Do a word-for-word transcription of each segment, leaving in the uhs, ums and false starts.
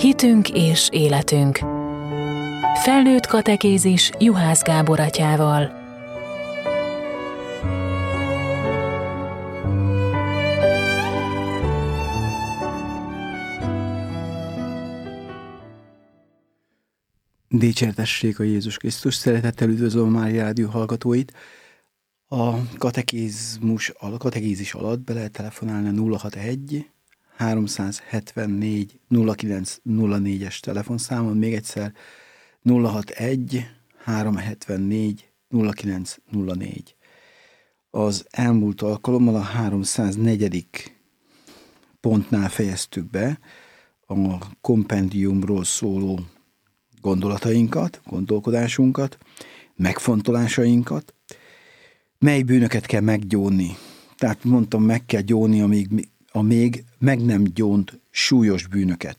Hitünk és életünk. Felnőtt katekézis Juhász Gábor atyával. Dicsértessék a Jézus Krisztus, szeretettel üdvözlöm a Mária Rádió hallgatóit. A katekézmus, a katekézis alatt be lehet telefonálni a nulla hatvanegy háromszázhetvennégy nulla kilenc nulla négyes telefonszámon, még egyszer nulla hatvanegy háromszázhetvennégy nulla kilenc nulla négy. Az elmúlt alkalommal a háromszáznegyedik pontnál fejeztük be a kompendiumról szóló gondolatainkat, gondolkodásunkat, megfontolásainkat, mely bűnöket kell meggyónni. Tehát mondtam, meg kell gyónni a még, a még meg nem gyónt súlyos bűnöket.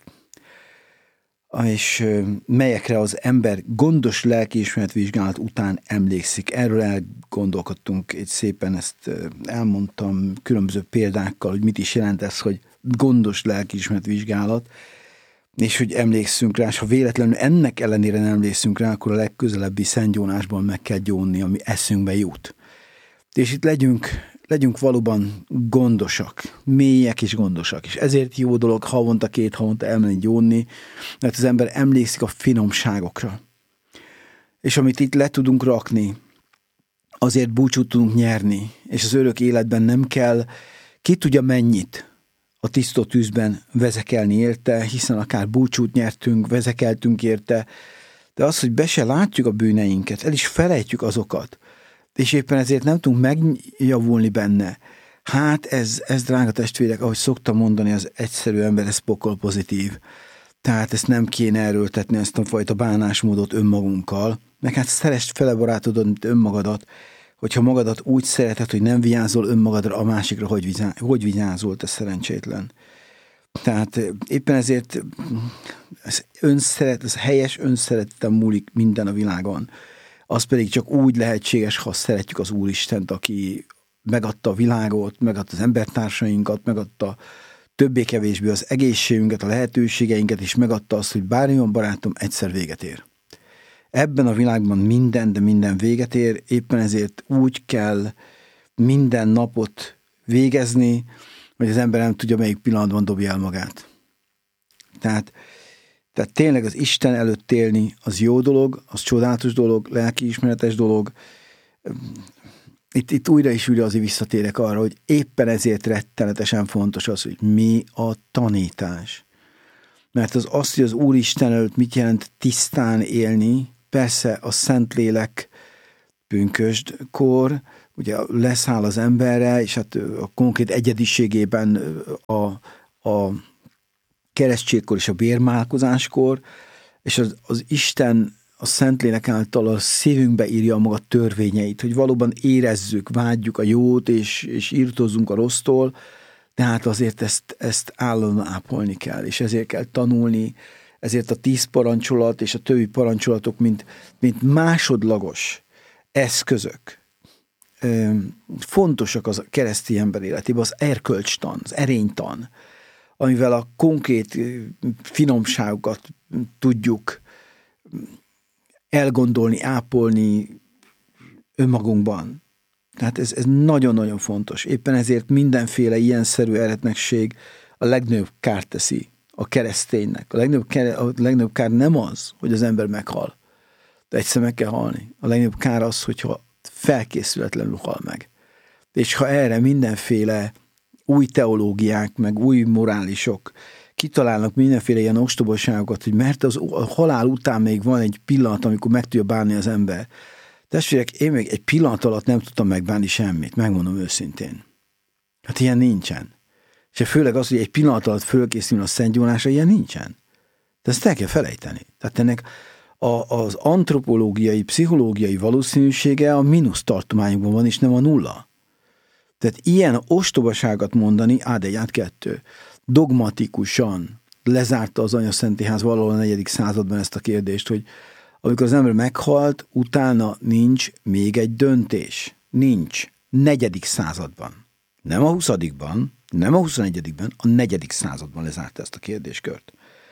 És melyekre az ember gondos lelkiismeretvizsgálat után emlékszik. Erről elgondolkodtunk egy szépen, ezt elmondtam különböző példákkal, hogy mit is jelent ez, hogy gondos lelkiismeretvizsgálat, és hogy emlékszünk rá, és ha véletlenül ennek ellenére nem emlékszünk rá, akkor a legközelebbi szentgyónásban meg kell gyónni, ami eszünkbe jut. És itt legyünk, legyünk valóban gondosak, mélyek és gondosak, és ezért jó dolog havonta, két havonta elmenni gyónni, mert az ember emlékszik a finomságokra. És amit itt le tudunk rakni, azért búcsút tudunk nyerni, és az örök életben nem kell, ki tudja mennyit, a tisztó tűzben vezekelni érte, hiszen akár búcsút nyertünk, vezekeltünk érte, de az, hogy be se látjuk a bűneinket, el is felejtjük azokat, és éppen ezért nem tudunk megjavulni benne. Hát ez, ez drága testvérek, ahogy szoktam mondani, az egyszerű ember, ez pokol pozitív. Tehát ezt nem kéne erőltetni, ezt a fajta bánásmódot önmagunkkal, meg hát szeresd fele barátodat, mint önmagadat, hogyha magadat úgy szereted, hogy nem vigyázol önmagadra, a másikra hogy, vigyá, hogy vigyázol, te szerencsétlen. Tehát éppen ezért ez, önszeret, ez helyes önszeretem múlik minden a világon. Az pedig csak úgy lehetséges, ha szeretjük az Úristent, aki megadta a világot, megadta az embertársainkat, megadta többé-kevésbé az egészségünket, a lehetőségeinket, és megadta azt, hogy bármilyen barátom egyszer véget ér. Ebben a világban minden, de minden véget ér, éppen ezért úgy kell minden napot végezni, hogy az ember nem tudja, melyik pillanatban dobja el magát. Tehát, tehát tényleg az Isten előtt élni, az jó dolog, az csodálatos dolog, lelkiismeretes dolog. Itt, itt újra és újra azért visszatérek arra, hogy éppen ezért rettenetesen fontos az, hogy mi a tanítás. Mert az azt, hogy az Úristen előtt mit tisztán élni, persze a Szentlélek pünkösdkor, ugye leszáll az emberre, és hát a konkrét egyediségében a, a keresztségkor és a bérmálkozáskor, és az, az Isten a Szentlélek által a szívünkbe írja a maga törvényeit, hogy valóban érezzük, vágyjuk a jót, és, és írtózzunk a rossztól, de hát azért ezt, ezt állandóan ápolni kell, és ezért kell tanulni, ezért a tíz parancsolat és a többi parancsolatok, mint, mint másodlagos eszközök, fontosak az keresztény ember életében, az erkölcstan, az erénytan, amivel a konkrét finomságokat tudjuk elgondolni, ápolni önmagunkban. Tehát ez, ez nagyon-nagyon fontos. Éppen ezért mindenféle ilyenszerű eretnekség a legnagyobb kárt teszi a kereszténynek. A legnagyobb, a legnagyobb kár nem az, hogy az ember meghal, de egyszer meg kell halni. A legnagyobb kár az, hogyha felkészületlenül hal meg. És ha erre mindenféle új teológiák, meg új morálisok kitalálnak mindenféle ilyen ostobaságokat, hogy mert az a halál után még van egy pillanat, amikor meg tudja bánni az ember. Testvérek, én még egy pillanat alatt nem tudtam megbánni semmit, megmondom őszintén. Hát ilyen nincsen. És főleg az, hogy egy pillanat alatt fölkészül a szentgyónásra, ilyen nincsen. De ezt el kell felejteni. Tehát ennek a, az antropológiai, pszichológiai valószínűsége a mínusz tartományokban van, és nem a nulla. Tehát ilyen ostobaságot mondani, ád egy, ád kettő, dogmatikusan lezárta az Anyaszentiház valahol a negyedik században ezt a kérdést, hogy amikor az ember meghalt, utána nincs még egy döntés. Nincs. Negyedik században. Nem a huszadikban, nem a huszonegyedikben, a negyedik században lezárta ezt a kérdéskört.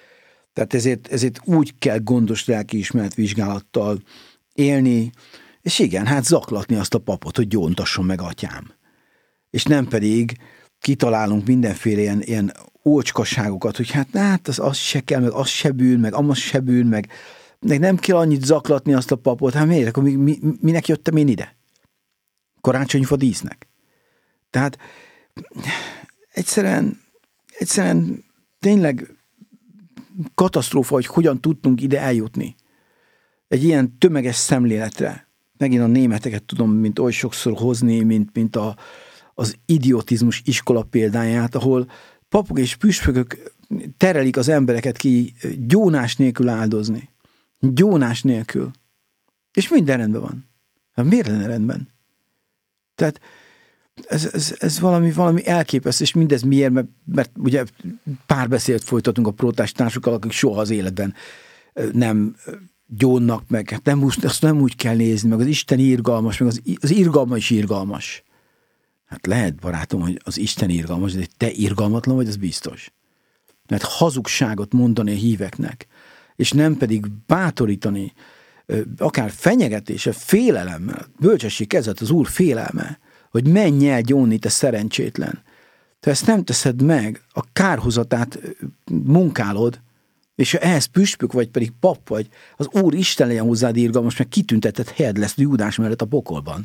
Tehát ezért, ezért úgy kell gondos lelkiismeret vizsgálattal élni, és igen, hát zaklatni azt a papot, hogy gyóntasson meg atyám. És nem pedig kitalálunk mindenféle ilyen, ilyen ócskaságokat, hogy hát, hát az, az se kell, meg az se bűn, meg amaz se bűn, meg, meg nem kell annyit zaklatni azt a papot, hát miért? Akkor mi, mi, minek jöttem én ide? Karácsonyfa dísznek. Tehát egyszerűen, egyszerűen tényleg katasztrófa, hogy hogyan tudtunk ide eljutni. Egy ilyen tömeges szemléletre. Megint a németeket tudom, mint oly sokszor hozni, mint, mint a, az idiotizmus iskola példáját, ahol papok és püspökök terelik az embereket ki gyónás nélkül áldozni. Gyónás nélkül. És minden rendben van. Hát miért lenne rendben? Tehát ez, ez, ez valami, valami elképesztő, és mindez miért, mert, mert ugye párbeszédet folytatunk a protestánsokkal, akik soha az életben nem gyónnak meg. Hát nem, azt nem úgy kell nézni, meg az Isten irgalmas, meg az, az irgalma is irgalmas. Hát lehet, barátom, hogy az Isten irgalmas, de te irgalmatlan vagy, az biztos. Mert hazugságot mondani a híveknek, és nem pedig bátorítani, akár fenyegetése, félelemmel, bölcsesség kezdett az Úr félelme, hogy menj el gyónni, te szerencsétlen. Te ezt nem teszed meg, a kárhozatát munkálod, és ha ehhez püspök vagy, pedig pap vagy, az Úr Isten legyen hozzád irgalmas, meg kitüntetett helyed lesz Júdás mellett a pokolban.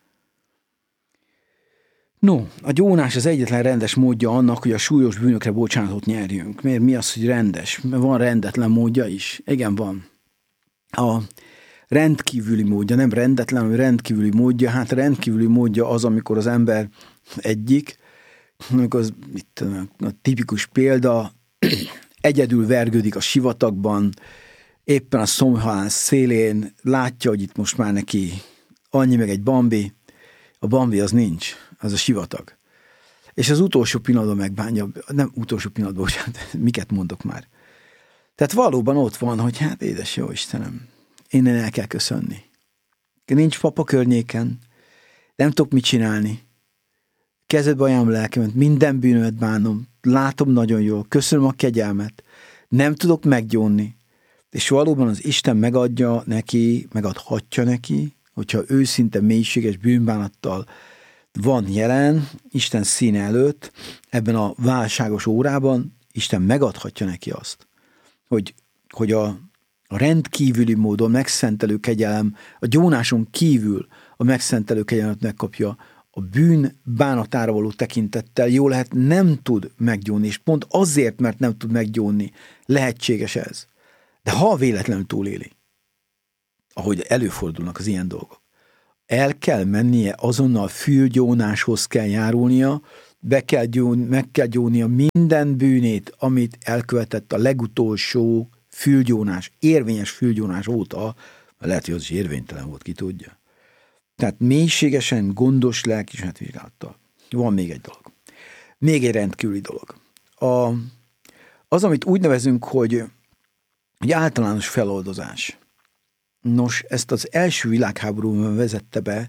No, a gyónás az egyetlen rendes módja annak, hogy a súlyos bűnökre bocsánatot nyerjünk. Miért? Mi az, hogy rendes? Mert van rendetlen módja is. Igen, van. A rendkívüli módja, nem rendetlen, hanem rendkívüli módja. Hát a rendkívüli módja az, amikor az ember egyik, amikor az, itt a tipikus példa, egyedül vergődik a sivatagban, éppen a szomjhalál szélén, látja, hogy itt most már neki annyi meg egy bambi, a bambi az nincs, az a sivatag. És az utolsó pillanatban megbánja, nem utolsó pillanatban, bocsánat, miket mondok már. Tehát valóban ott van, hogy hát édes jó Istenem, innen el kell köszönni. Nincs pap a környéken, nem tudok mit csinálni. Kezedbe ajánlom lelkemet, minden bűnömet bánom, látom nagyon jól, köszönöm a kegyelmet, nem tudok meggyónni. És valóban az Isten megadja neki, megadhatja neki, hogyha őszinte, mélységes bűnbánattal van jelen, Isten színe előtt, ebben a válságos órában, Isten megadhatja neki azt, hogy, hogy a, a rendkívüli módon megszentelő kegyelem, a gyónáson kívül a megszentelő kegyelmet megkapja, a bűn bánatára való tekintettel jó lehet nem tud meggyónni, és pont azért, mert nem tud meggyónni, lehetséges ez. De ha véletlenül túléli, ahogy előfordulnak az ilyen dolgok, el kell mennie, azonnal fülgyónáshoz kell járulnia, be kell gyón, meg kell gyónnia minden bűnét, amit elkövetett a legutolsó fülgyónás, érvényes fülgyónás óta, lehet, hogy az is érvénytelen volt, ki tudja. Tehát mélységesen, gondos lelkiismeret vizsgálattal. Van még egy dolog. Még egy rendkívüli dolog. A, az, amit úgy nevezünk, hogy egy általános feloldozás. Nos, ezt az első világháborúban vezette be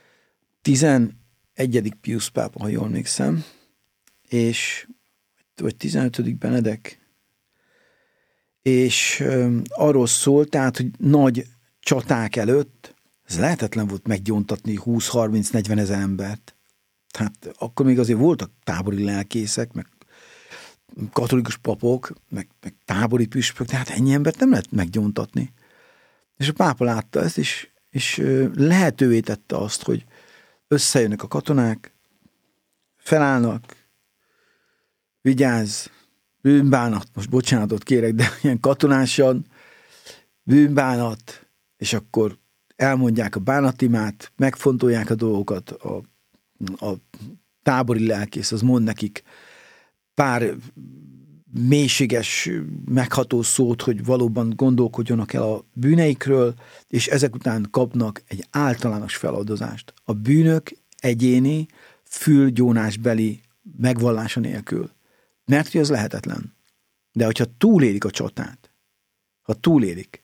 tizenegyedik Piusz pápa, ha jól emlékszem, és vagy tizenötödik Benedek, és um, arról szólt, tehát, hogy nagy csaták előtt ez lehetetlen volt meggyóntatni húsz-harminc-negyven ezer embert. Tehát akkor még azért voltak tábori lelkészek, meg katolikus papok, meg, meg tábori püspök, tehát ennyi embert nem lehet meggyóntatni. És a pápa látta ezt, és, és lehetővé tette azt, hogy összejönnek a katonák, felállnak, vigyázz, bűnbánat, most bocsánatot kérek, de ilyen katonásan, bűnbánat, és akkor elmondják a bánatimát, megfontolják a dolgokat, a, a tábori lelkész, az mond nekik pár mélységes, megható szót, hogy valóban gondolkodjanak el a bűneikről, és ezek után kapnak egy általános feloldozást. A bűnök egyéni, fülgyónásbeli megvallása nélkül. Mert hogy az lehetetlen. De hogyha túlélik a csatát, ha túlélik,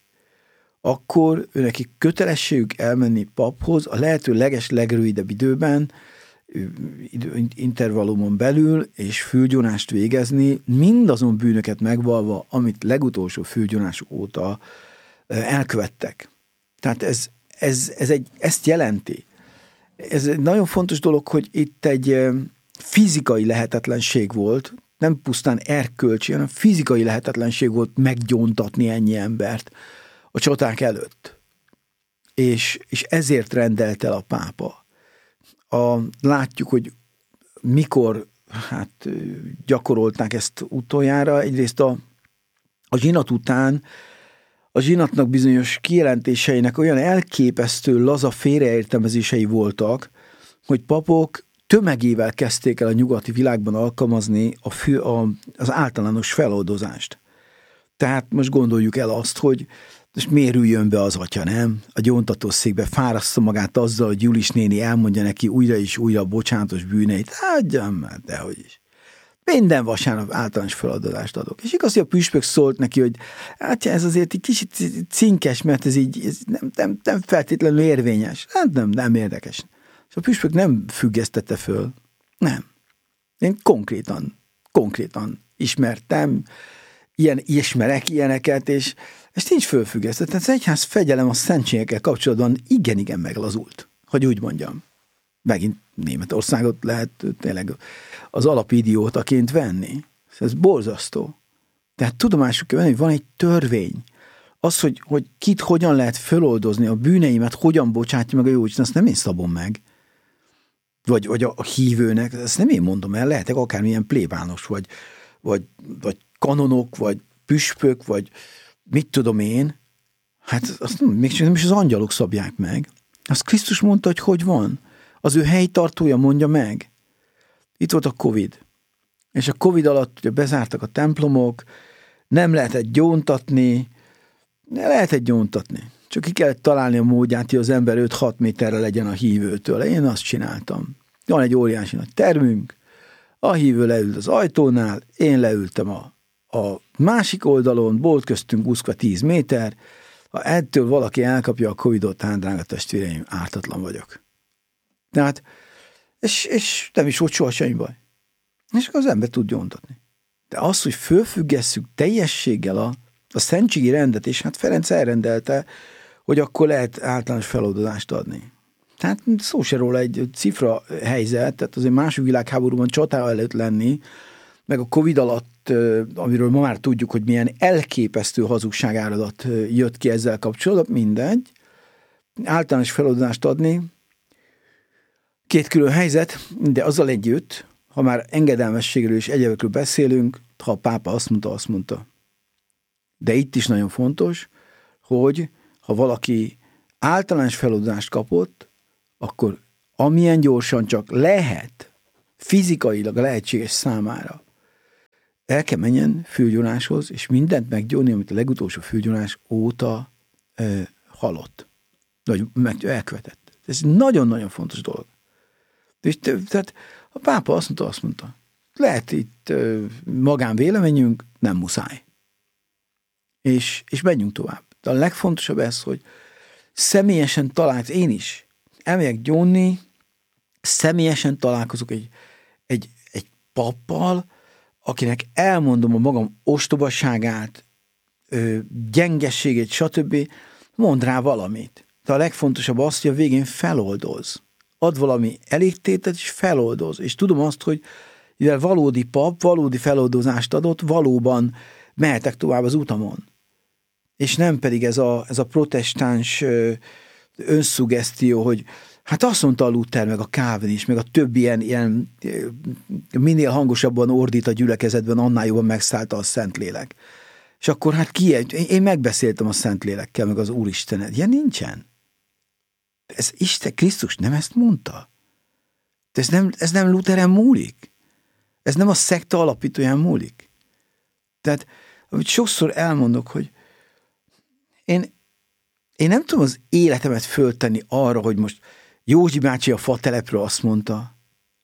akkor nekik kötelességük elmenni paphoz a lehető leges legrövidebb időben, intervallumon belül, és fülgyónást végezni, mindazon bűnöket megvalva, amit legutolsó fülgyónás óta elkövettek. Tehát ez, ez, ez egy, ezt jelenti. Ez egy nagyon fontos dolog, hogy itt egy fizikai lehetetlenség volt, nem pusztán erkölcsi, hanem fizikai lehetetlenség volt meggyóntatni ennyi embert a csaták előtt. És, és ezért rendelt el a pápa. A, látjuk, hogy mikor hát, gyakorolták ezt utoljára. Egyrészt a, a zsinat után a zsinatnak bizonyos kijelentéseinek olyan elképesztő laza félreértelmezései voltak, hogy papok tömegével kezdték el a nyugati világban alkalmazni a fő, a, az általános feloldozást. Tehát most gondoljuk el azt, hogy most miért üljön be az atya, nem? A gyóntatószékbe fáraszta magát azzal, hogy Julis néni elmondja neki újra és újra a bocsánatos bűneit. Hagyjam már, dehogy is. Minden vasárnap általános feloldozást adok. És igaz, hogy a püspök szólt neki, hogy hát ez azért egy kicsit cinkes, mert ez így ez nem, nem, nem feltétlenül érvényes. Hát nem, nem érdekes. És a püspök nem függesztette föl. Nem. Én konkrétan, konkrétan ismertem, ilyen, ismerek ilyeneket, és ezt nincs fölfüggesztett. Tehát az egyház fegyelem a szentségekkel kapcsolatban igen-igen meglazult, hogy úgy mondjam. Megint Németországot lehet tényleg az alapidiótaként venni. Ez borzasztó. Tehát tudomásuk kell venni, hogy van egy törvény. Az, hogy, hogy kit hogyan lehet föloldozni, a bűneimet hogyan bocsátja meg a Jóisten, azt nem én szabom meg. Vagy, vagy a, a hívőnek, ezt nem én mondom el, lehetek akármilyen plébános, vagy, vagy, vagy kanonok, vagy püspök, vagy mit tudom én. Hát azt nem, még nem is az angyalok szabják meg. Azt Krisztus mondta, hogy hogy van. Az ő helytartója mondja meg. Itt volt a Covid. És a Covid alatt ugye bezártak a templomok, nem lehetett gyóntatni, lehetett gyóntatni. Csak ki kellett találni a módját, hogy az ember öt-hat méterre legyen a hívőtől. Én azt csináltam. Van egy óriási nagy termünk, a hívő leült az ajtónál, én leültem a, a másik oldalon, volt köztünk úszva tíz méter, ha ettől valaki elkapja a Covidot, hát drága testvéreim, ártatlan vagyok. Tehát, és, és nem is volt soha semmi baj. És akkor az ember tud gyóntatni. De az, hogy fölfüggesszük teljességgel a, a szentségi rendet, és hát Ferenc elrendelte, hogy akkor lehet általános feloldozást adni. Tehát szó se róla egy cifra helyzet, tehát azért második világháborúban csata előtt lenni, meg a Covid alatt, amiről ma már tudjuk, hogy milyen elképesztő hazugságáradat jött ki ezzel kapcsolatban, mindegy. Általános feloldozást adni, két külön helyzet, de azzal együtt, ha már engedelmességről és egyebekről beszélünk, ha a pápa azt mondta, azt mondta. De itt is nagyon fontos, hogy ha valaki általános feloldozást kapott, akkor amilyen gyorsan csak lehet, fizikailag lehetséges számára, el kell menjen fülgyónáshoz, és mindent meggyónni, amit a legutolsó fülgyónás óta ö, halott, vagy meg elkövetett. Ez nagyon-nagyon fontos dolog. És tehát a pápa azt mondta, azt mondta, lehet itt ö, magánvéleményünk, nem muszáj. És, és menjünk tovább. De a legfontosabb ez, hogy személyesen talált, én is elmegyek gyónni, személyesen találkozok egy, egy, egy pappal, akinek elmondom a magam ostobaságát, ö, gyengességét, stb. Mond rá valamit. De a legfontosabb az, hogy a végén feloldoz. Ad valami elégtétet, és feloldoz. És tudom azt, hogy mivel valódi pap, valódi feloldozást adott, valóban mehetek tovább az utamon. És nem pedig ez a, ez a protestáns önszuggesztió, hogy hát azt mondta a Luther, meg a Calvin is, meg a többi ilyen, ilyen minél hangosabban ordít a gyülekezetben, annál jobban megszállta a Szentlélek. És akkor hát ki? Én megbeszéltem a Szentlélekkel, meg az Úristenet. Ilyen nincsen. Ez Isten, Krisztus nem ezt mondta. De ez nem, ez nem Lutheren múlik. Ez nem a szekta alapítóján múlik. Tehát, amit sokszor elmondok, hogy én, én nem tudom az életemet föltenni arra, hogy most Józsi bácsi a fatelepről azt mondta,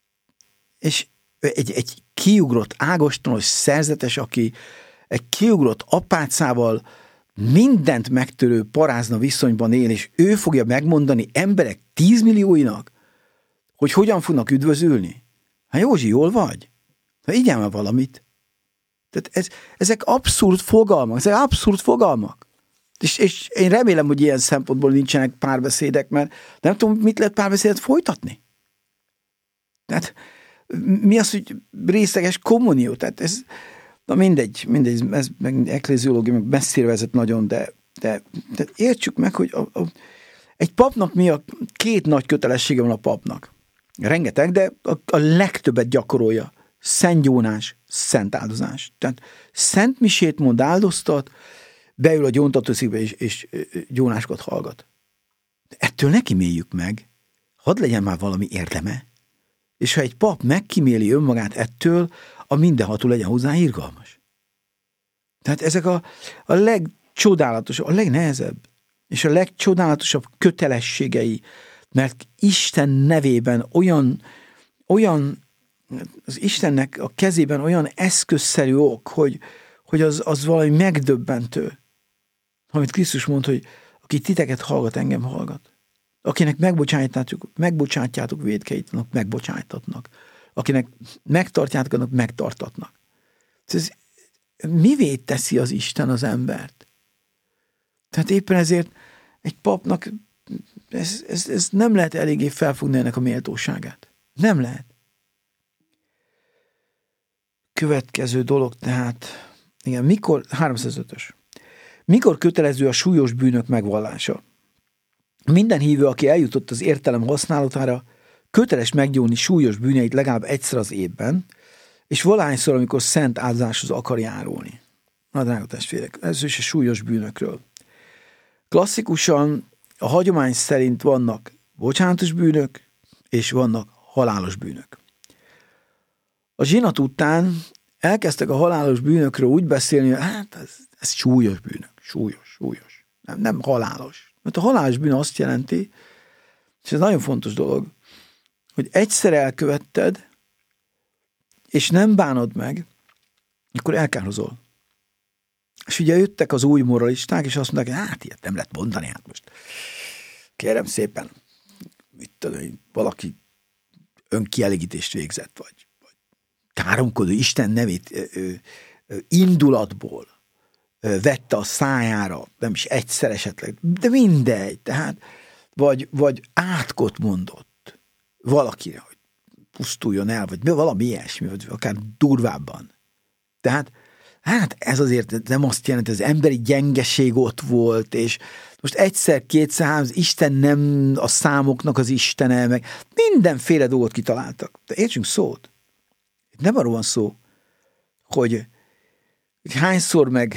és egy, egy kiugrott ágostonos szerzetes, aki egy kiugrott apácával mindent megtörő parázna viszonyban él, és ő fogja megmondani emberek tízmillióinak, hogy hogyan fognak üdvözülni. Hát Józsi, jól vagy? Hát igyál már valamit. Tehát ez, ezek abszurd fogalmak, ezek abszurd fogalmak. És, és én remélem, hogy ilyen szempontból nincsenek párbeszédek, mert nem tudom, mit lehet párbeszédet folytatni. Tehát mi az, hogy részleges kommunió? Tehát ez, na mindegy, mindegy, ez meg ekléziológia, meg messzire vezet nagyon, de, de, de értsük meg, hogy a, a, egy papnak mi a két nagy kötelessége van a papnak. Rengeteg, de a, a legtöbbet gyakorolja. Szent gyónás, szent áldozás. Tehát szent misét mond, áldoztat, beül a gyóntatószékbe és, és gyónásokat hallgat. De ettől ne kiméljük meg. Hadd legyen már valami érdeme. És ha egy pap megkíméli önmagát ettől, a mindenható legyen hozzá irgalmas. Tehát ezek a, a legcsodálatosabb, a legnehezebb, és a legcsodálatosabb kötelességei, mert Isten nevében olyan, olyan az Istennek a kezében olyan eszközszerű ok, hogy, hogy az, az valami megdöbbentő. Amit Krisztus mondta, hogy aki titeket hallgat, engem hallgat. Akinek megbocsátjátok, megbocsátjátok vétkeit, annak megbocsájtatnak. Akinek megtartjátok, annak megtartatnak. Ez mivé teszi az Isten az embert? Tehát éppen ezért egy papnak ez, ez, ez nem lehet eléggé felfogni ennek a méltóságát. Nem lehet. Következő dolog tehát, igen, mikor, háromszázötös. Mikor kötelező a súlyos bűnök megvallása? Minden hívő, aki eljutott az értelem használatára, köteles meggyónni súlyos bűneit legalább egyszer az évben, és valahányszor, amikor szent áldozáshoz akar járulni. Na, drága testvérek, ez is a súlyos bűnökről. Klasszikusan a hagyomány szerint vannak bocsánatos bűnök, és vannak halálos bűnök. A zsinat után elkezdtek a halálos bűnökről úgy beszélni, hogy hát ez, ez súlyos bűnök, súlyos, súlyos, nem, nem halálos. Mert a halálos bűn azt jelenti, és ez nagyon fontos dolog, hogy egyszer elkövetted, és nem bánod meg, akkor elkárhozol. És ugye jöttek az új moralisták, és azt mondták, hogy hát ilyet nem lehet mondani, hát most kérem szépen, mit tudom, valaki önkielégítést végzett, vagy, vagy káromkodó Isten nevét ö, ö, ö, indulatból ö, vette a szájára, nem is egyszer esetleg, de mindegy, tehát, vagy, vagy átkot mondott valakire, hogy pusztuljon el, vagy valami ilyesmi, vagy akár durvábban. Tehát hát ez azért nem azt jelenti, hogy az emberi gyengeség ott volt, és most egyszer, kétszer, háromszor, Isten nem a számoknak az Istene, meg mindenféle dolgot kitaláltak. De értsünk szót. Nem arról van szó, hogy hányszor meg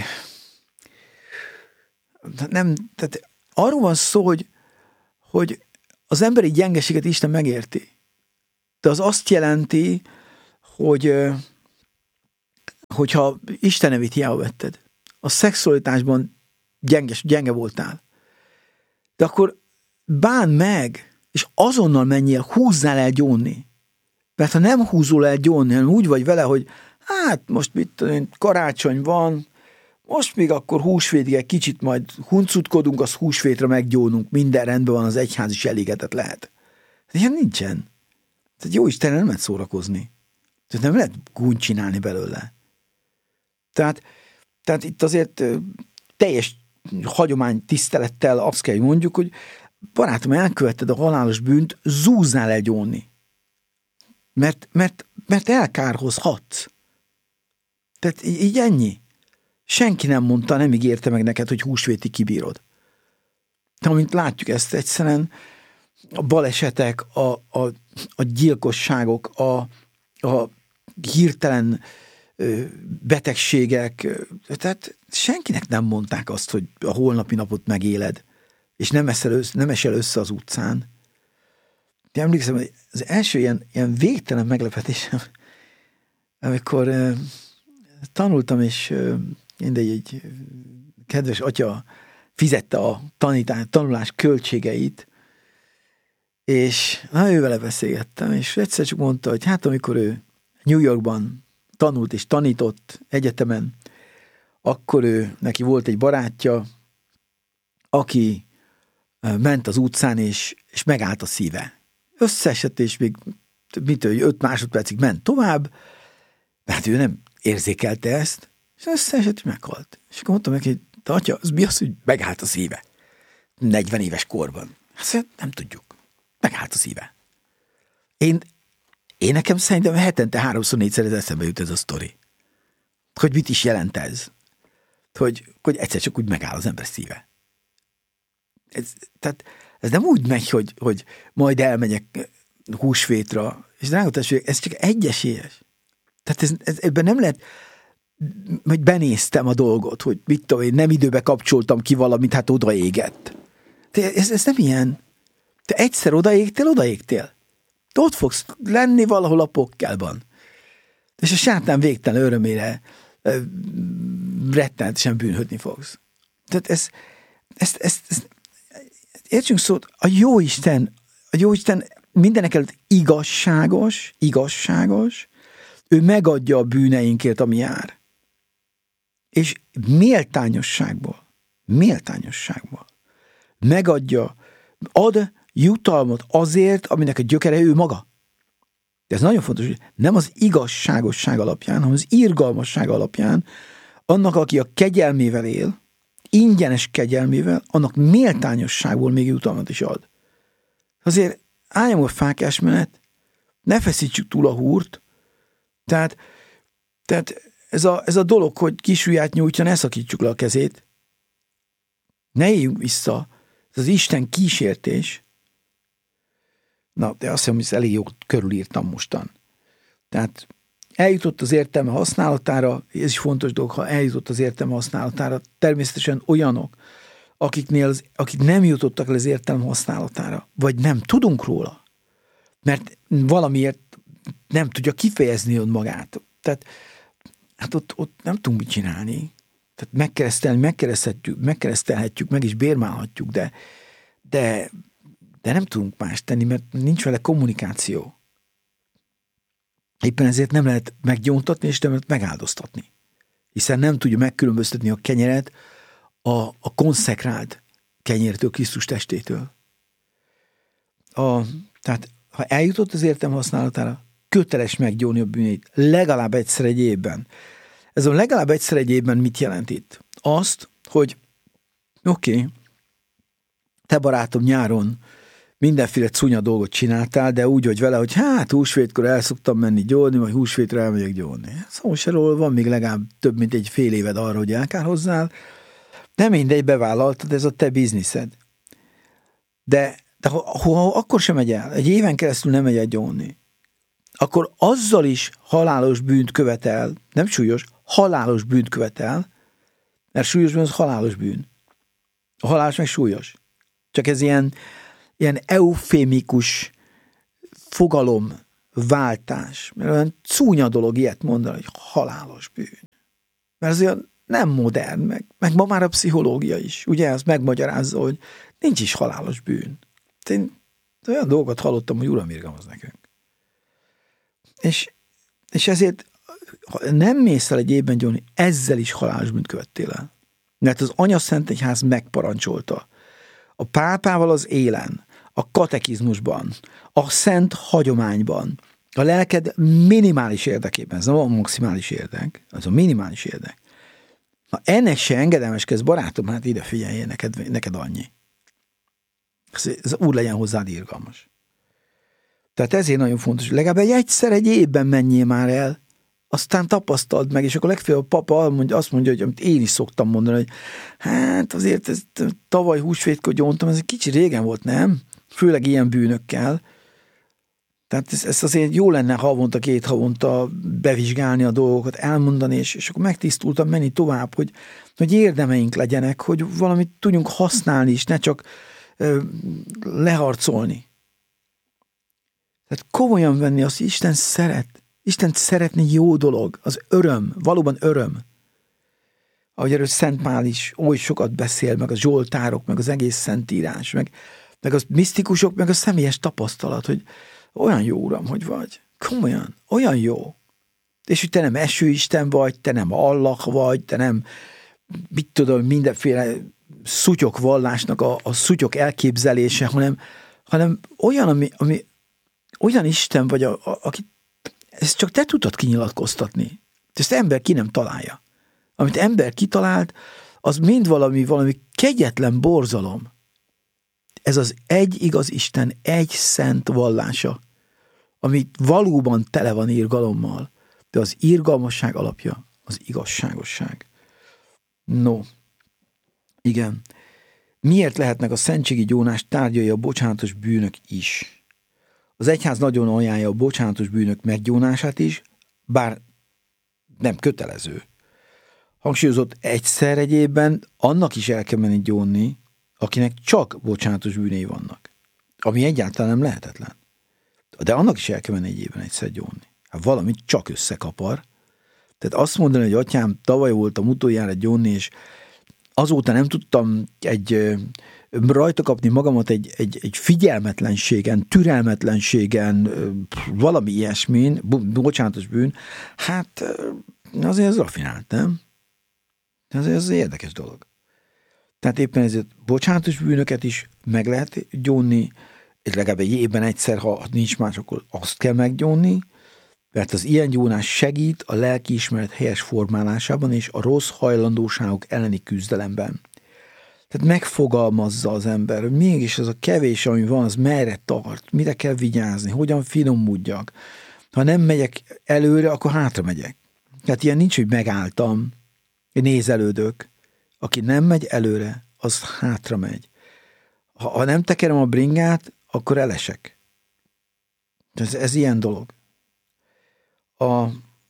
nem, tehát arról van szó, hogy, hogy az emberi gyengeséget Isten megérti. De az azt jelenti, hogy hogyha Isten nevét hiába vetted, a szexualitásban gyenges, gyenge voltál, de akkor bánd meg, és azonnal menjél, húzzál el gyónni. Mert ha nem húzol el gyónni, hanem úgy vagy vele, hogy hát most mit tudom, karácsony van, most még akkor húsvétig egy kicsit majd huncutkodunk, az húsvétre meggyónunk, minden rendben van, az egyház is elégedett lehet. De ilyen nincsen. Tehát jó Istenre nem lehet szórakozni. Tehát nem lehet gúnyt csinálni belőle. Tehát, tehát itt azért teljes hagyomány tisztelettel azt kell, hogy mondjuk, hogy barátom, elkövetted a halálos bűnt, zúznál el gyónni. Mert, mert, mert elkárhozhatsz. Tehát így ennyi. Senki nem mondta, nem ígérte meg neked, hogy húsvétig kibírod. De amint látjuk ezt egyszerűen, a balesetek, a, a, a gyilkosságok, a, a hirtelen betegségek, tehát senkinek nem mondták azt, hogy a holnapi napot megéled, és nem esel össze, nem esel össze az utcán. De emlékszem, hogy az első ilyen, ilyen végtelen meglepetésem, amikor uh, tanultam, és uh, mindegy, egy kedves atya fizette a tanítás, tanulás költségeit, és na, ő vele beszélgettem, és egyszer csak mondta, hogy hát amikor ő New Yorkban tanult és tanított egyetemen, akkor ő, neki volt egy barátja, aki ment az utcán, és, és megállt a szíve. összeesett, és még mit, öt másodpercig ment tovább, mert ő nem érzékelte ezt, és összeesett, és meghalt. És akkor mondtam neki, hogy de atya, az mi az, hogy megállt a szíve? negyven éves korban. Hát nem tudjuk. Megállt a szíve. Én, én nekem szerintem hetente háromszor, négyszer ez eszembe jut ez a sztori. Hogy mit is jelent ez? Hogy, hogy egyszer csak úgy megáll az ember szíve. Ez, tehát ez nem úgy megy, hogy, hogy majd elmegyek húsvétra, és drága testvérek, ez csak egyesélyes. Tehát ez, ez, ebben nem lehet, hogy benéztem a dolgot, hogy mit tudom én, nem időbe kapcsoltam ki valamit, hát odaégett. De ez, ez nem ilyen. Te egyszer odaégtél, odaégtél. Te ott fogsz lenni valahol a pokkelban. És a sátán végtelen örömére rettenetesen bűnhödni fogsz. Tehát ez, ezt, ezt, ezt értsünk szót, a Jóisten, a Jóisten mindenekelőtt igazságos, igazságos, ő megadja a bűneinkért, ami jár. És méltányosságból, méltányosságból megadja, ad jutalmat azért, aminek a gyökere ő maga. De ez nagyon fontos, hogy nem az igazságosság alapján, hanem az irgalmasság alapján, annak, aki a kegyelmével él, ingyenes kegyelmével, annak méltányosságból még jutalmat is ad. Azért álljam a fákás menet, ne feszítsük túl a húrt, tehát, tehát ez, a, ez a dolog, hogy kisujját nyújtja, ne szakítsuk le a kezét, ne éljünk vissza, ez az Isten kísértés. Na, de azt hiszem, hogy ezt elég jól körülírtam mostan. Tehát eljutott az értelme használatára, ez is fontos dolog, ha eljutott az értelme használatára, természetesen olyanok, akiknél az, akik nem jutottak el az értelme használatára, vagy nem tudunk róla, mert valamiért nem tudja kifejezni önmagát. Tehát hát ott, ott nem tudunk mit csinálni. Tehát megkeresztelni, megkereszthetjük, megkeresztelhetjük, meg is bérmálhatjuk, de, de, de nem tudunk más tenni, mert nincs vele kommunikáció. Éppen ezért nem lehet meggyóntatni, és nem lehet megáldoztatni. Hiszen nem tudja megkülönböztetni a kenyeret a, a konszekrált kenyértől, Krisztus testétől. A, tehát, ha eljutott az értelem használatára, köteles meggyónni a bűnét legalább egyszer egy évben. Ez a legalább egyszer egy évben mit jelent itt? Azt, hogy oké, okay, te barátom nyáron mindenféle cunya dolgot csináltál, de úgy vagy vele, hogy hát húsvétkor el szoktam menni gyónni, vagy húsvétre elmegyek gyónni. Szó se róla, van még legalább több, mint egy fél éved arra, hogy elkárhozzál. Nem mindegy, bevállaltad, ez a te bizniszed. De, de ha, ha akkor sem megy el, egy éven keresztül nem megy el gyónni, akkor azzal is halálos bűnt követel, nem súlyos, halálos bűnt követel, mert súlyos bűn az halálos bűn. A halálos meg súlyos. Csak ez ilyen, ilyen eufémikus fogalomváltás. Mert olyan csúnya dolog ilyet mondani, hogy halálos bűn. Mert az olyan nem modern, meg, meg ma már a pszichológia is. Ugye azt megmagyarázza, hogy nincs is halálos bűn. Én olyan dolgokat hallottam, hogy uram, irgalmaz nekünk. És, és ezért ha nem mész el egy évben gyónni, ezzel is halálos bűnt követtél el. Mert az Anyaszentegyház megparancsolta. A pápával az élen, a katekizmusban, a szent hagyományban, a lelked minimális érdekében, ez nem a maximális érdek, az a minimális érdek. Ha ennek se engedelmeskedsz, barátom, hát ide figyelj, neked, neked annyi. Ez, ez Úr legyen hozzád irgalmas. Tehát ezért nagyon fontos, hogy legalább egy egyszer egy évben menjél már el, aztán tapasztald meg, és akkor legfeljebb a papa azt mondja, hogy amit én is szoktam mondani, hogy hát azért ez, tavaly húsvétkor gyóntam, ez egy kicsi régen volt, nem? Főleg ilyen bűnökkel. Tehát ez, ez azért jó lenne havonta, két havonta bevizsgálni a dolgokat, elmondani, és, és akkor megtisztultam menni tovább, hogy, hogy érdemeink legyenek, hogy valamit tudjunk használni is, ne csak ö, leharcolni. Tehát komolyan venni azt, hogy Isten szeret. Isten szeretni jó dolog, az öröm, valóban öröm. Ahogy erről Szent Pál is oly sokat beszél, meg a zsoltárok, meg az egész Szentírás, meg, meg a misztikusok, meg a személyes tapasztalat, hogy olyan jó, Uram, hogy vagy. Komolyan, olyan jó. És hogy te nem esőisten vagy, te nem Allah vagy, te nem, mit tudom, mindenféle szutyok vallásnak a, a szutyok elképzelése, hanem, hanem olyan, ami, ami olyan Isten vagy, a, a, aki ezt csak te tudod kinyilatkoztatni. Ezt ember ki nem találja. Amit ember kitalált, az mind valami, valami kegyetlen borzalom. Ez az egy igaz Isten, egy szent vallása, ami valóban tele van irgalommal, de az irgalmasság alapja az igazságosság. No, igen. Miért lehetnek a szentségi gyónás tárgyai a bocsánatos bűnök is? Az egyház nagyon ajánlja a bocsánatos bűnök meggyónását is, bár nem kötelező. Hangsúlyozott egyszer egy évben annak is el kell menni gyónni, akinek csak bocsánatos bűnei vannak. Ami egyáltalán nem lehetetlen. De annak is el kell menni egy évben egyszer gyónni. Hát valamit csak összekapar. Tehát azt mondani, hogy atyám, tavaly voltam utoljára gyónni, és azóta nem tudtam egy, rajta kapni magamat egy, egy, egy figyelmetlenségen, türelmetlenségen, valami ilyesmin, bocsánatos bűn, hát azért ez rafinált, nem? Ez, ez érdekes dolog. Tehát éppen ezért bocsánatos bűnöket is meg lehet gyónni, és legalább egy évben egyszer, ha nincs más, akkor azt kell meggyónni, mert az ilyen gyónás segít a lelkiismeret helyes formálásában és a rossz hajlandóságok elleni küzdelemben. Tehát megfogalmazza az ember, hogy mégis az a kevés, ami van, az merre tart, mire kell vigyázni, hogyan finomodjak. Ha nem megyek előre, akkor hátra megyek. Tehát ilyen nincs, hogy megálltam, nézelődök. Aki nem megy előre, az hátra megy. Ha, ha nem tekerem a bringát, akkor elesek. Ez, ez ilyen dolog. A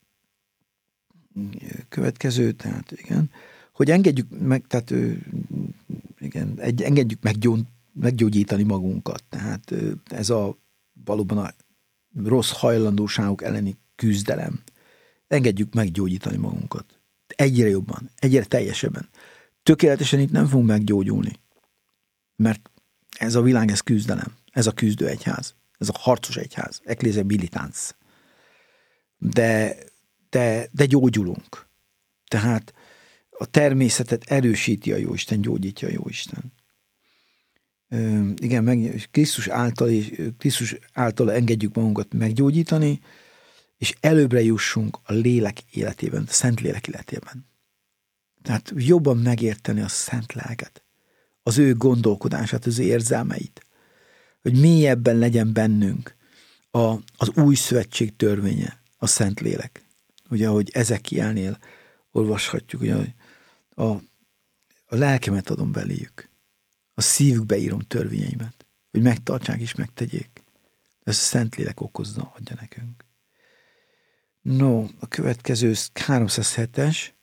következő, tehát igen, hogy engedjük meg, tehát igen, egy, engedjük meggyón, meggyógyítani magunkat. Tehát ez a valóban a rossz hajlandóságok elleni küzdelem. Engedjük meggyógyítani magunkat. Egyre jobban, egyre teljesebben. Tökéletesen itt nem fogunk meggyógyulni. Mert ez a világ, ez küzdelem. Ez a küzdő egyház. Ez a harcos egyház. Ecclesia militans. De, de, de gyógyulunk. Tehát a természetet erősíti a Jóisten, gyógyítja a Jóisten. Ö, igen, meg, Krisztus által, Krisztus által engedjük magunkat meggyógyítani, és előbbre jussunk a lélek életében, a szent lélek életében. Tehát jobban megérteni a szent lelket, az ő gondolkodását, az ő érzelmeit, hogy mélyebben legyen bennünk a, az új szövetség törvénye, a szent lélek. Ugye, ahogy Ezekielnél olvashatjuk, ugye, a, a lelkemet adom beléjük, a szívükbe írom törvényeimet, hogy megtartsák és megtegyék. Ez a szent lélek okozza, adja nekünk. No, a következő háromszázhetes.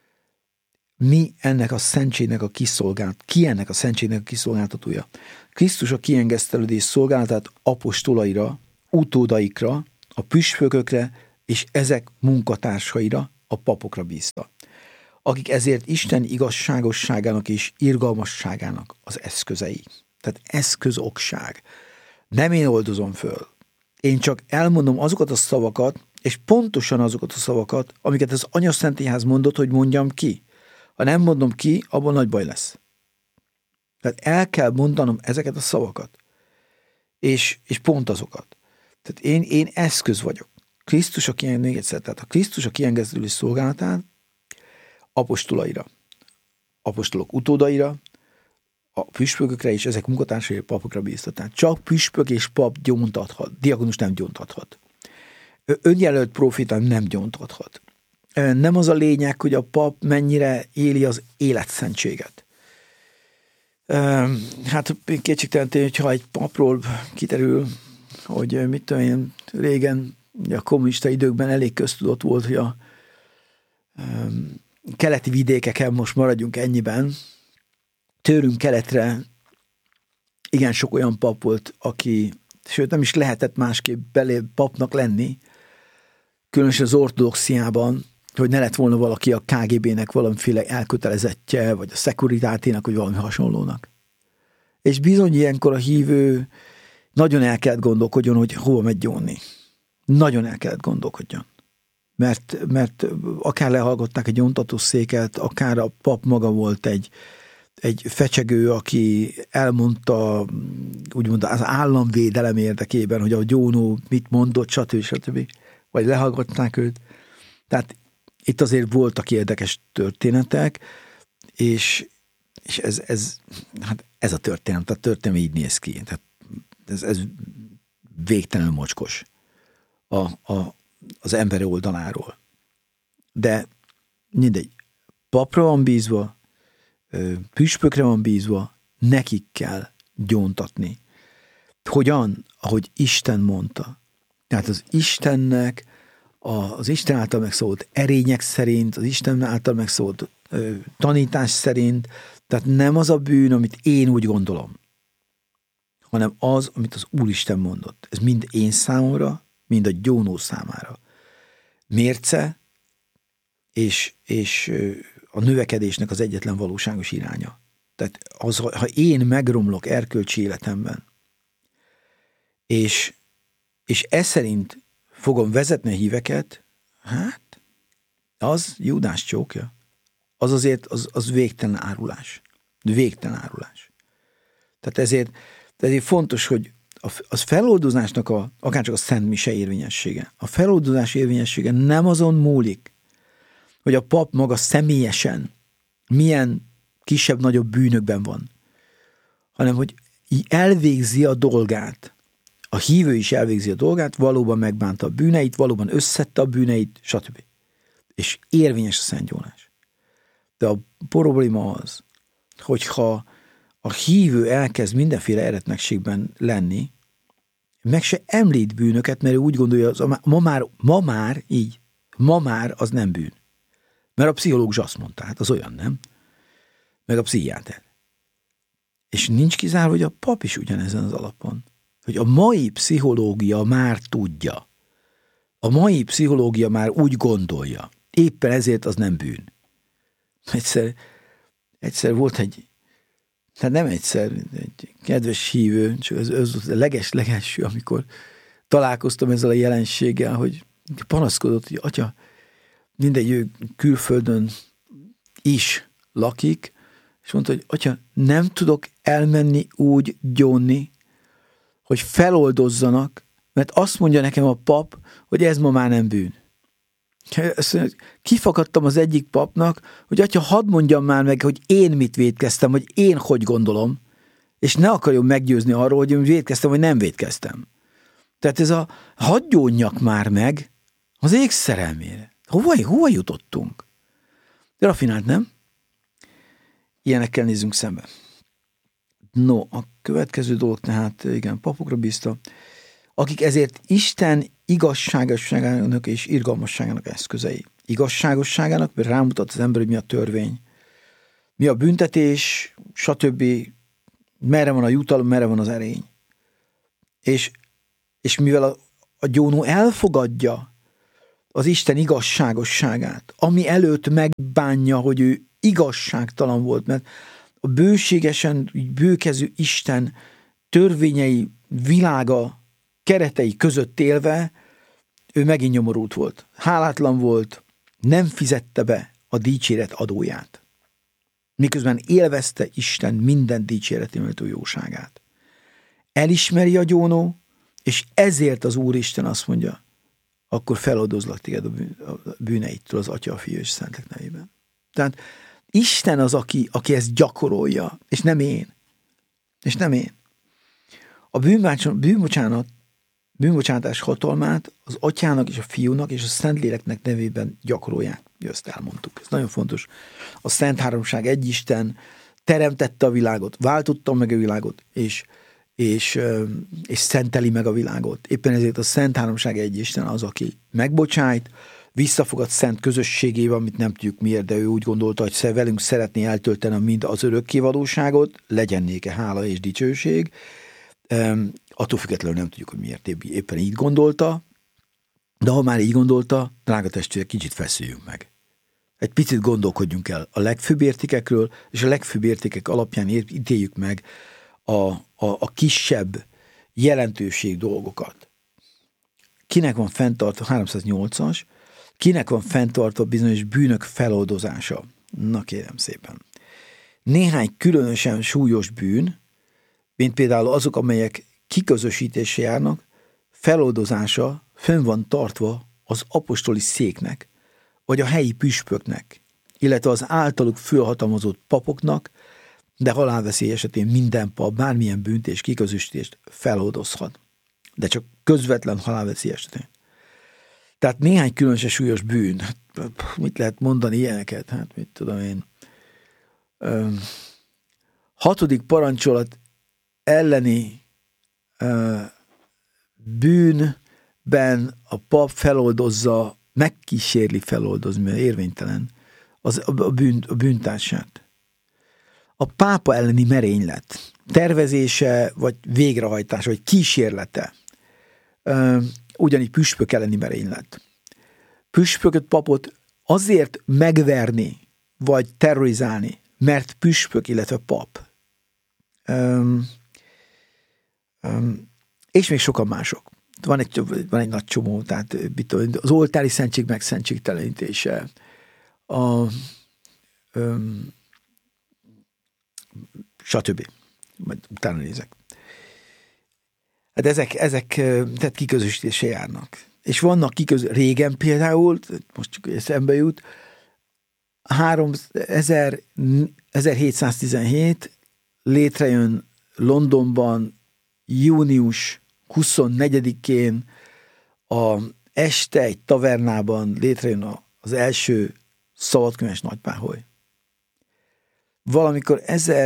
Mi ennek a szentségnek a kiszolgált, ki ennek a szentségnek a kiszolgáltatója? Krisztus a kiengesztelődés szolgálatát apostolaira, utódaikra, a püspökökre és ezek munkatársaira, a papokra bízta, akik ezért Isten igazságosságának és irgalmasságának az eszközei. Tehát eszközokság. Nem én oldozom föl. Én csak elmondom azokat a szavakat, és pontosan azokat a szavakat, amiket az Anyaszentegyház mondott, hogy mondjam ki. Ha nem mondom ki, abban nagy baj lesz. Tehát el kell mondanom ezeket a szavakat. És, és pont azokat. Tehát én, én eszköz vagyok. Krisztus a még egyszer, tehát a Krisztus a kiengesztelődés szolgálatát apostolaira, apostolok utódaira, a püspökökre és ezek munkatársaira, papokra bízta. Tehát csak püspök és pap gyóntathat, diakonus nem gyóntathat. Önjelölt proféta nem gyóntathat. Nem az a lényeg, hogy a pap mennyire éli az életszentséget. Hát kétségtelen, hogyha egy papról kiterül, hogy mit tudom én, régen a kommunista időkben elég köztudott volt, hogy a keleti vidékeken, most maradjunk ennyiben, tőlünk keletre igen sok olyan pap volt, aki, sőt nem is lehetett másképp belé papnak lenni, különösen az ortodoxiában, hogy ne lett volna valaki a ká gé bének valamiféle elkötelezettje, vagy a Securitátének, vagy valami hasonlónak. És bizony ilyenkor a hívő nagyon el kellett gondolkodjon, hogy hova megy gyónni. Nagyon el kellett gondolkodjon. Mert, mert akár lehallgatták egy gyóntatószéket, akár a pap maga volt egy, egy fecsegő, aki elmondta úgymond az államvédelem érdekében, hogy a gyónó mit mondott, stb. stb. Vagy lehallgatták őt. Tehát itt azért voltak érdekes történetek, és, és ez, ez, hát ez a történet, a történet így néz ki. Tehát ez, ez végtelenül mocskos a, a, az emberi oldaláról. De mindegy, papra van bízva, püspökre van bízva, nekik kell gyóntatni. Hogyan? Ahogy Isten mondta. Tehát az Istennek, az Isten által megszólt erények szerint, az Isten által megszólt ö, tanítás szerint, tehát nem az a bűn, amit én úgy gondolom, hanem az, amit az Úristen mondott. Ez mind én számomra, mind a gyónó számára. Mérce és, és a növekedésnek az egyetlen valóságos iránya. Tehát az, ha én megromlok erkölcsi életemben, és, és ez szerint fogom vezetni a híveket, hát az Júdás csókja. Az azért, az, az végtelen árulás. Végtelen árulás. Tehát ezért, ezért fontos, hogy a, az feloldozásnak a, akárcsak a Szent Mise érvényessége. A feloldozás érvényessége nem azon múlik, hogy a pap maga személyesen milyen kisebb-nagyobb bűnökben van, hanem hogy elvégzi a dolgát. A hívő is elvégzi a dolgát, valóban megbánta a bűneit, valóban összette a bűneit, stb. És érvényes a szentgyónás. De a probléma az, hogyha a hívő elkezd mindenféle eretnekségben lenni, meg se említ bűnöket, mert ő úgy gondolja, az, ma, már, ma már így, ma már az nem bűn. Mert a pszichológus azt mondta, hát az olyan, nem? Meg a pszichiáter. És nincs kizárva, hogy a pap is ugyanezen az alapon. Hogy a mai pszichológia már tudja. A mai pszichológia már úgy gondolja. Éppen ezért az nem bűn. Egyszer, egyszer volt egy, hát nem egyszer, egy kedves hívő, csak ez, ez a leges-legelső, amikor találkoztam ezzel a jelenséggel, hogy panaszkodott, hogy atya, mindegy, ő külföldön is lakik, és mondta, hogy atya, nem tudok elmenni úgy gyónni, hogy feloldozzanak, mert azt mondja nekem a pap, hogy ez ma már nem bűn. Kifakadtam az egyik papnak, hogy atya, hadd mondjam már meg, hogy én mit vétkeztem, vagy én hogy gondolom, és ne akarjon meggyőzni arról, hogy én vétkeztem, vagy nem vétkeztem. Tehát ez a hadd gyónjak már meg az ég szerelmére. Hova, hova jutottunk? De rafinált, nem? Ilyenekkel nézzünk szembe. No, a következő dolog tehát, igen, papokra bízta, akik ezért Isten igazságosságának és irgalmasságának eszközei. Igazságosságának, mert rámutat az ember, hogy mi a törvény, mi a büntetés, stb. Merre van a jutalom, merre van az erény. És, és mivel a, a gyónó elfogadja az Isten igazságosságát, ami előtt megbánja, hogy ő igazságtalan volt, mert a bőségesen bőkező Isten törvényei világa keretei között élve, ő megint nyomorult volt. Hálátlan volt, nem fizette be a dicséret adóját. Miközben élvezte Isten minden dicséretű méltó jóságát. Elismeri a gyónó, és ezért az Úristen azt mondja, akkor feloldozlak téged a bűneidtől az Atya, a Fiú és Szentlélek nevében. Tehát Isten az, aki, aki ezt gyakorolja, és nem én. És nem én. A bűnbocsánat, bűnbocsánatás hatalmát az Atyának és a Fiúnak és a Szentléleknek nevében gyakorolják. Ezt elmondtuk. Ez nagyon fontos. A Szent Háromság egy Isten teremtette a világot, váltotta meg a világot, és, és, és szenteli meg a világot. Éppen ezért a Szent Háromság egy Isten az, aki megbocsájt, visszafogad szent közösségébe, amit nem tudjuk miért, de ő úgy gondolta, hogy velünk szeretné eltölteni mind az örökkévalóságot, legyen néke hála és dicsőség. Um, attól függetlenül nem tudjuk, hogy miért éppen így gondolta, de ha már így gondolta, drága testvérek, kicsit feszüljünk meg. Egy picit gondolkodjunk el a legfőbb értékekről, és a legfőbb értékek alapján ítéljük meg a, a, a kisebb jelentőség dolgokat. Kinek van fenntartva, háromszáznyolcas, kinek van fenntartva bizonyos bűnök feloldozása? Na kérem szépen. néhány különösen súlyos bűn, mint például azok, amelyek kiközösítésre járnak, feloldozása fönn van tartva az apostoli széknek, vagy a helyi püspöknek, illetve az általuk fölhatalmazott papoknak, de halálveszély esetén minden pap bármilyen bűnt és kiközösítést feloldozhat. De csak közvetlen halálveszély esetén. Tehát néhány különösen súlyos bűn. Mit lehet mondani ilyeneket? Hát mit tudom én. Ö, hatodik parancsolat elleni ö, bűnben a pap feloldozza, megkísérli feloldozni, mert érvénytelen az, a, bűn, a bűntársát. A pápa elleni merénylet, tervezése, vagy végrehajtása, vagy kísérlete, ö, ugyanígy püspök elleni merénylet. Püspököt, papot azért megverni, vagy terrorizálni, mert püspök, illetve pap. Öm, öm, és még sokan mások. Van egy, van egy nagy csomó, tehát az oltári szentség megszentségtelenítése, a öm, stb. Majd utána nézek. Hát ezek, ezek tehát kiközösítése járnak. És vannak kiközö... régen például, most csak eszembe jut, ezerhétszáztizenhét létrejön Londonban június huszonnegyedikén a este egy tavernában létrejön az első szabadkönyves nagypáholy. Valamikor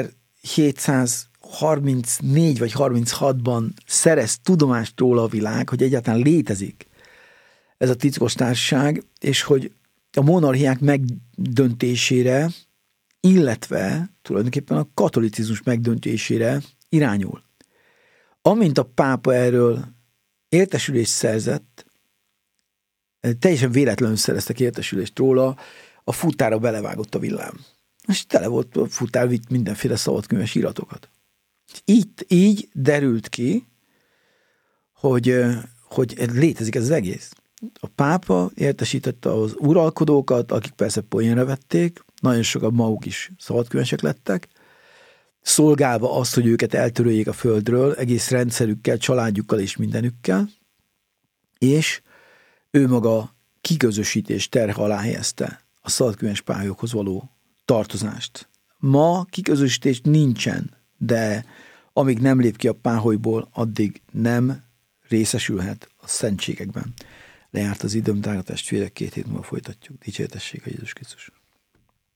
ezerhétszázharmincnégy vagy harminchatban szerez tudomást róla a világ, hogy egyáltalán létezik ez a titkos társaság, és hogy a monarchiák megdöntésére, illetve tulajdonképpen a katolicizmus megdöntésére irányul. Amint a pápa erről értesülést szerzett, teljesen véletlenül szereztek értesülést róla, a futára belevágott a villám. És tele volt a futár, vitt mindenféle szabadkönyves iratokat. Így, így derült ki, hogy, hogy létezik ez az egész. A pápa értesítette az uralkodókat, akik persze poénra vették, nagyon sokan maguk is szabadkönyvesek lettek, szolgálva azt, hogy őket eltöröljék a földről, egész rendszerükkel, családjukkal és mindenükkel, és ő maga kiközösítés terhe alá helyezte a szabadkönyves pályokhoz való tartozást. Ma kiközösítés nincsen, de amíg nem lép ki a páholyból, addig nem részesülhet a szentségekben. Lejárt az időm, drága testvérek, két hét múlva folytatjuk. Dicsértessék a Jézus Krisztus.